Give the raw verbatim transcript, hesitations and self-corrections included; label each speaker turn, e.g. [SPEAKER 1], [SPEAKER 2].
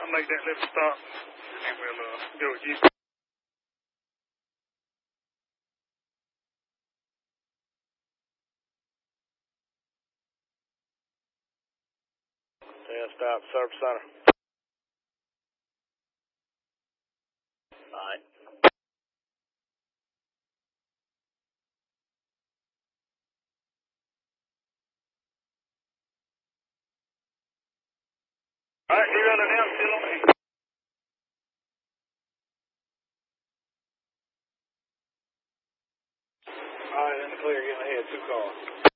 [SPEAKER 1] something like that, let me stop, and we'll uh, go with you.
[SPEAKER 2] ten stop, service center. All right.
[SPEAKER 1] All right, you got an L still on me?
[SPEAKER 2] All right, in the clear, getting ahead, two cars.